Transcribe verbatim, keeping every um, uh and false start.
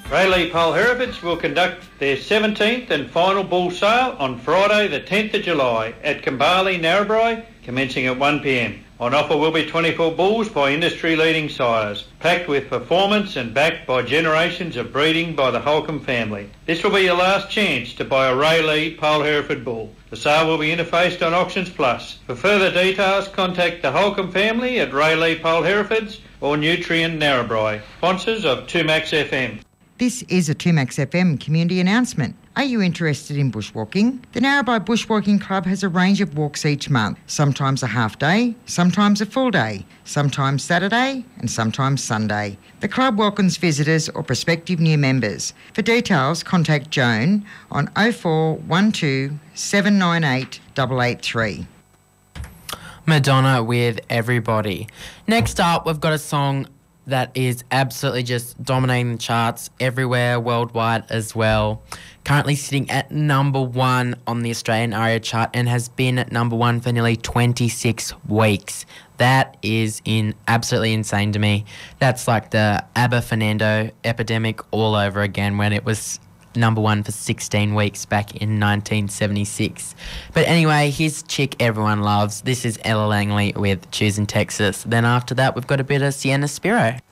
Rayleigh Pole Herefords will conduct their seventeenth and final bull sale on Friday the tenth of July at Kumbali, Narrabri, commencing at one p m. On offer will be twenty-four bulls by industry-leading sires, packed with performance and backed by generations of breeding by the Holcomb family. This will be your last chance to buy a Rayleigh Pole Hereford bull. The sale will be interfaced on Auctions Plus. For further details, contact the Holcomb family at Rayleigh Pole Herefords or Nutrien Narrabri, sponsors of two Max F M. This is a two Max F M community announcement. Are you interested in bushwalking? The Narrabri Bushwalking Club has a range of walks each month, sometimes a half day, sometimes a full day, sometimes Saturday and sometimes Sunday. The club welcomes visitors or prospective new members. For details, contact Joan on oh four one two seven nine eight eight eight three. Madonna with Everybody. Next up, we've got a song that is absolutely just dominating the charts everywhere, worldwide as well. Currently sitting at number one on the Australian ARIA chart and has been at number one for nearly twenty-six weeks. That is in absolutely insane to me. That's like the ABBA Fernando epidemic all over again when it was number one for sixteen weeks back in nineteen seventy-six. But anyway, here's Chick everyone loves. This is Ella Langley with Choosing Texas. Then after that, we've got a bit of Sienna Spiro.